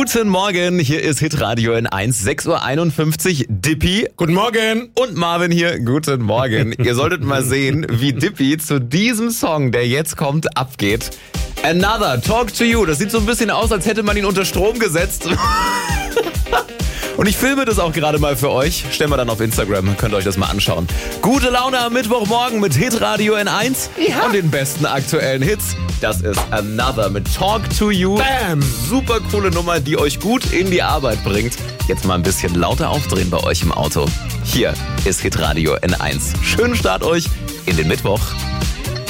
Guten Morgen, hier ist Hitradio N1, 6.51 Uhr. Dippy. Guten Morgen. Und Marvin hier. Guten Morgen. Ihr solltet mal sehen, wie Dippy zu diesem Song, der jetzt kommt, abgeht. Another, Talk to You. Das sieht so ein bisschen aus, als hätte man ihn unter Strom gesetzt. Und ich filme das auch gerade mal für euch. Stellen wir dann auf Instagram, könnt ihr euch das mal anschauen. Gute Laune am Mittwochmorgen mit Hitradio N1 und den besten aktuellen Hits. Das ist Another mit Talk to You. Bam. Super coole Nummer, die euch gut in die Arbeit bringt. Jetzt mal ein bisschen lauter aufdrehen bei euch im Auto. Hier ist Hitradio N1. Schönen Start euch in den Mittwoch.